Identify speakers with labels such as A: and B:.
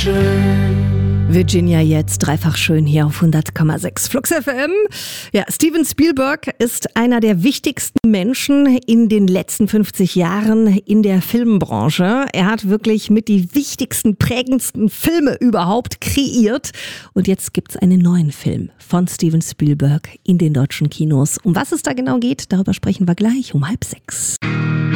A: schön.
B: Virginia jetzt dreifach schön hier auf 100,6 Flux FM. Ja, Steven Spielberg ist einer der wichtigsten Menschen in den letzten 50 Jahren in der Filmbranche. Er hat wirklich mit die wichtigsten, prägendsten Filme überhaupt kreiert. Und jetzt gibt's einen neuen Film von Steven Spielberg in den deutschen Kinos. Um was es da genau geht, darüber sprechen wir gleich um 5:30.